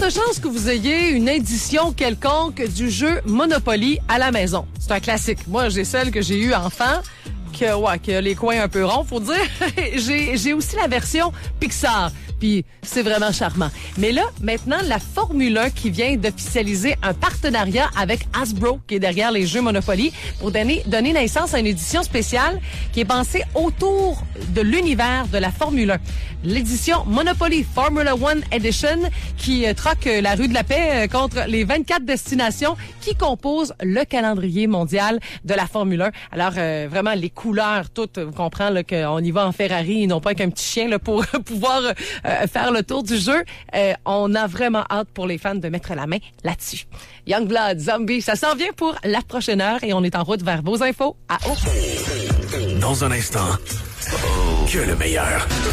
fortes chances que vous ayez une édition quelconque du jeu Monopoly à la maison. C'est un classique. Moi, j'ai celle que j'ai eue enfant, qui a les coins un peu ronds, faut dire. J'ai aussi la version Pixar. Puis c'est vraiment charmant. Mais là, maintenant, la Formule 1 qui vient d'officialiser un partenariat avec Hasbro, qui est derrière les jeux Monopoly, pour donner naissance à une édition spéciale qui est pensée autour de l'univers de la Formule 1. L'édition Monopoly Formula One Edition qui troque la rue de la Paix contre les 24 destinations qui composent le calendrier mondial de la Formule 1. Alors, vraiment, les couleurs, toutes, vous comprenez là, qu'on y va en Ferrari, non pas qu'un petit chien là, pour pouvoir faire le tour du jeu. On a vraiment hâte pour les fans de mettre la main là-dessus. Youngblood, Zombie, ça s'en vient pour la prochaine heure et on est en route vers vos infos à Haut. Dans un instant, que le meilleur.